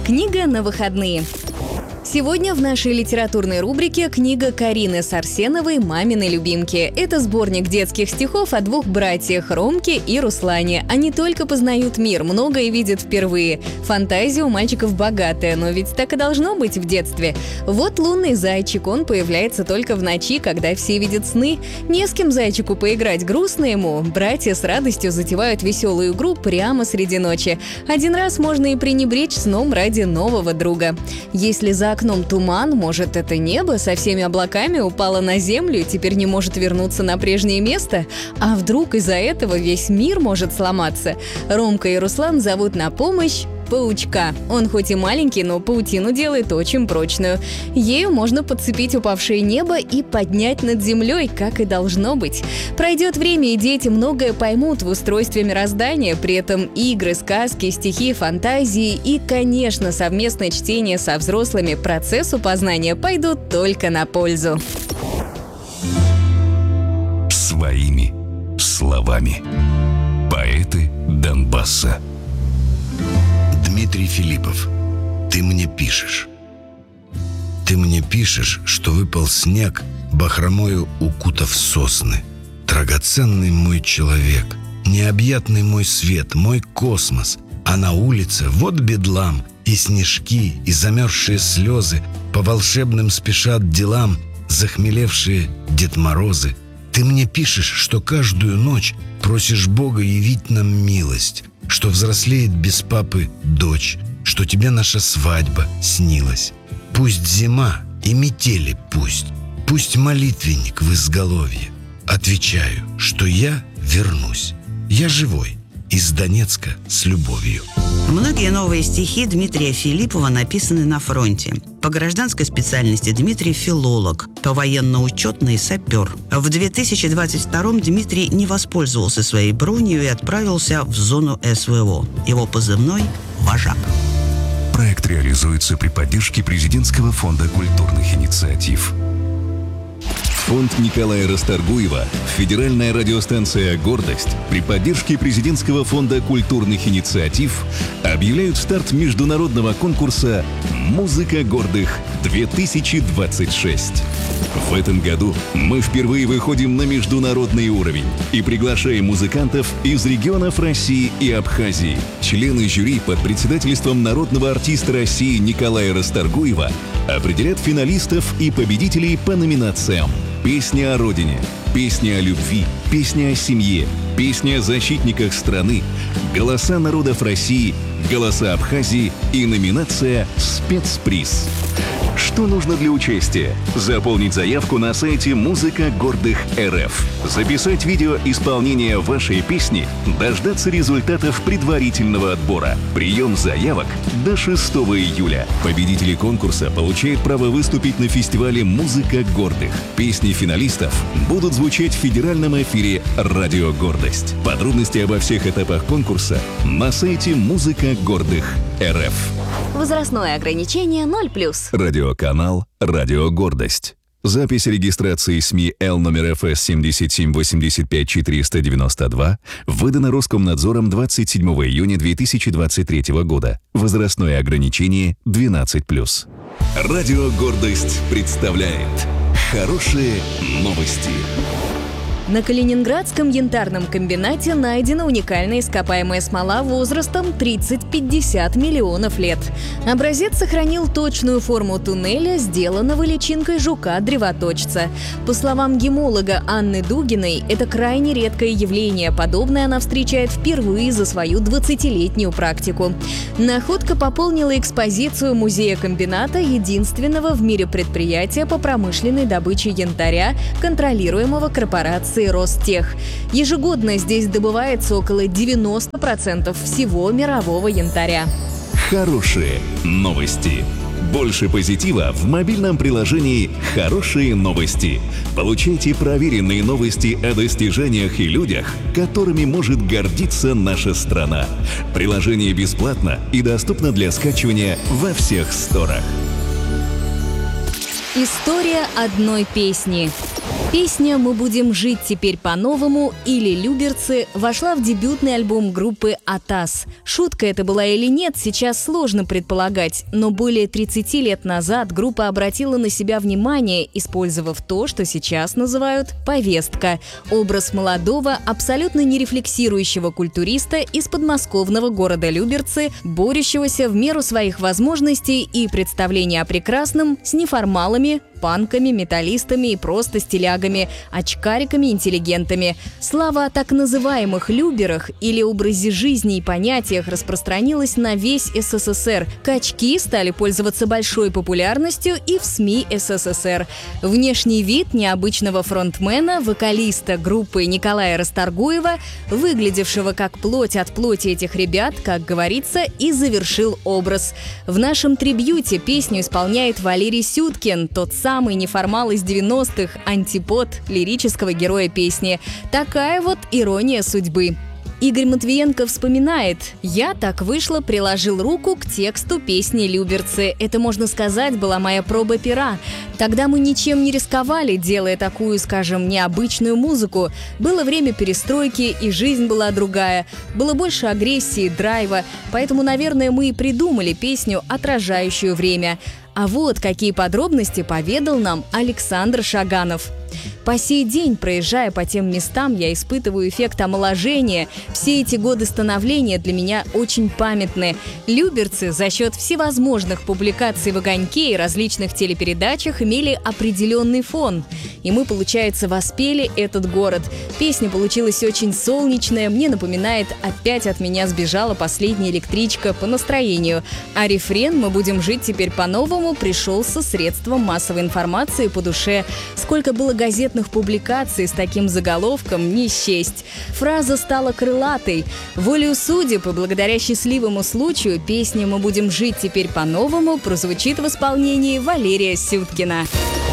Книга на выходные. Сегодня в нашей литературной рубрике книга Карины Сарсеновой «Мамины любимки». Это сборник детских стихов о двух братьях Ромке и Руслане. Они только познают мир, многое видят впервые. Фантазия у мальчиков богатая, но ведь так и должно быть в детстве. Вот лунный зайчик, он появляется только в ночи, когда все видят сны. Не с кем зайчику поиграть, грустно ему. Братья с радостью затевают веселую игру прямо среди ночи. Один раз можно и пренебречь сном ради нового друга. Если за окном туман, может, это небо со всеми облаками упало на землю и теперь не может вернуться на прежнее место? А вдруг из-за этого весь мир может сломаться? Ромка и Руслан зовут на помощь паучка. Он хоть и маленький, но паутину делает очень прочную. Ею можно подцепить упавшее небо и поднять над землей, как и должно быть. Пройдет время, и дети многое поймут в устройстве мироздания, при этом игры, сказки, стихи, фантазии и, конечно, совместное чтение со взрослыми процессу познания пойдут только на пользу. Своими словами. Поэты Донбасса. Дмитрий Филиппов. Ты мне пишешь. Ты мне пишешь, что выпал снег, бахромою укутав сосны. Драгоценный мой человек, необъятный мой свет, мой космос. А на улице вот бедлам, и снежки, и замерзшие слезы. По волшебным спешат делам захмелевшие Дед Морозы. Ты мне пишешь, что каждую ночь просишь Бога явить нам милость, что взрослеет без папы дочь, что тебе наша свадьба снилась. Пусть зима и метели пусть молитвенник в изголовье. Отвечаю, что я вернусь. Я живой, из Донецка с любовью. Многие новые стихи Дмитрия Филиппова написаны на фронте. По гражданской специальности Дмитрий филолог, по военно-учетной сапер. В 2022-м Дмитрий не воспользовался своей бронью и отправился в зону СВО. Его позывной «Вожак». Проект реализуется при поддержке Президентского фонда культурных инициатив. Фонд Николая Расторгуева, федеральная радиостанция «Гордость» при поддержке Президентского фонда культурных инициатив объявляют старт международного конкурса «Музыка гордых-2026». В этом году мы впервые выходим на международный уровень и приглашаем музыкантов из регионов России и Абхазии. Члены жюри под председательством народного артиста России Николая Расторгуева определят финалистов и победителей по номинациям: песня о родине, песня о любви, песня о семье, песня о защитниках страны, голоса народов России, голоса Абхазии и номинация «Спецприз». Что нужно для участия? Заполнить заявку на сайте «Музыка гордых РФ», записать видео исполнения вашей песни, дождаться результатов предварительного отбора. Прием заявок до 6 июля. Победители конкурса получают право выступить на фестивале «Музыка гордых». Песни финалистов будут звучать в федеральном эфире «Радио Гордость». Подробности обо всех этапах конкурса на сайте «Музыка гордых РФ». Возрастное ограничение 0+. Радиоканал «Радио Гордость». Запись регистрации СМИ Л номер ФС 7785492 выдана Роскомнадзором 27 июня 2023 года. Возрастное ограничение 12+. Радио Гордость представляет хорошие новости. На Калининградском янтарном комбинате найдена уникальная ископаемая смола возрастом 30-50 миллионов лет. Образец сохранил точную форму туннеля, сделанного личинкой жука-древоточца. По словам гемолога Анны Дугиной, это крайне редкое явление. Подобное она встречает впервые за свою 20-летнюю практику. Находка пополнила экспозицию музея комбината, единственного в мире предприятия по промышленной добыче янтаря, контролируемого корпорацией Ростех. Ежегодно здесь добывается около 90% всего мирового янтаря. Хорошие новости. Больше позитива в мобильном приложении «Хорошие новости». Получайте проверенные новости о достижениях и людях, которыми может гордиться наша страна. Приложение бесплатно и доступно для скачивания во всех сторах. История одной песни. Песня «Мы будем жить теперь по-новому» или «Люберцы» вошла в дебютный альбом группы «Атас». Шутка это была или нет, сейчас сложно предполагать, но более 30 лет назад группа обратила на себя внимание, использовав то, что сейчас называют «повестка» – образ молодого, абсолютно не рефлексирующего культуриста из подмосковного города Люберцы, борющегося в меру своих возможностей и представления о прекрасном с неформалами, панками, металлистами и просто стилягами, очкариками-интеллигентами. Слава о так называемых «люберах» или образе жизни и понятиях распространилась на весь СССР. Качки стали пользоваться большой популярностью и в СМИ СССР. Внешний вид необычного фронтмена, вокалиста группы Николая Расторгуева, выглядевшего как плоть от плоти этих ребят, как говорится, и завершил образ. В нашем трибьюте песню исполняет Валерий Сюткин, тот самый неформал из 90-х, антипод лирического героя песни. Такая вот ирония судьбы. Игорь Матвиенко вспоминает: «Я так вышло, приложил руку к тексту песни «Люберцы». Это, можно сказать, была моя проба пера. Тогда мы ничем не рисковали, делая такую, скажем, необычную музыку. Было время перестройки, и жизнь была другая. Было больше агрессии, драйва. Поэтому, наверное, мы и придумали песню, отражающую время». А вот какие подробности поведал нам Александр Шаганов. По сей день, проезжая по тем местам, я испытываю эффект омоложения. Все эти годы становления для меня очень памятны. Люберцы за счет всевозможных публикаций в «Огоньке» и различных телепередачах имели определенный фон. И мы, получается, воспели этот город. Песня получилась очень солнечная, мне напоминает «Опять от меня сбежала последняя электричка» по настроению. А рефрен «Мы будем жить теперь по-новому» пришелся средством массовой информации по душе. Сколько было газетных публикаций с таким заголовком не счесть. Фраза стала крылатой. Волею судеб и благодаря счастливому случаю песня «Мы будем жить теперь по-новому» прозвучит в исполнении Валерия Сюткина.